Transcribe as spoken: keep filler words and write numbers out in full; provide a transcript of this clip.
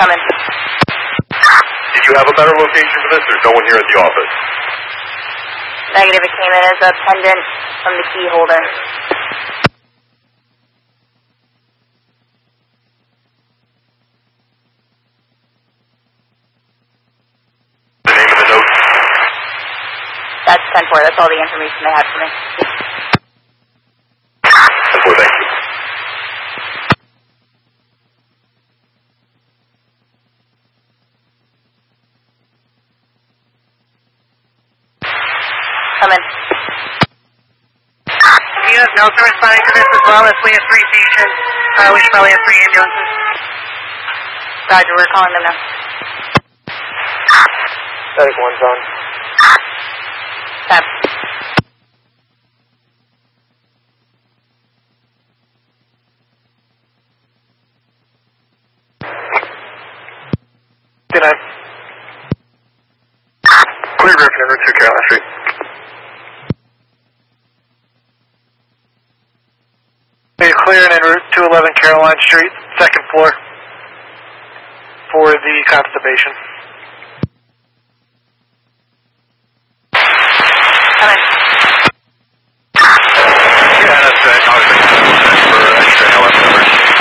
Coming. Do you have a better location for this? There's no one here at the office. Negative, it came in as a pendant from the key holder. The name of the note? That's ten four, that's all the information they had for me. ten four, thank you. Come in. U S Nelson responding to this as well as we have three patients. Uh, we should probably have three ambulances. Roger, we're calling them now. Static one's on. Tap. Good night. Clear Griffin in Route two Caroline Street. You're clearing en route two eleven Caroline Street, second floor, for the constipation.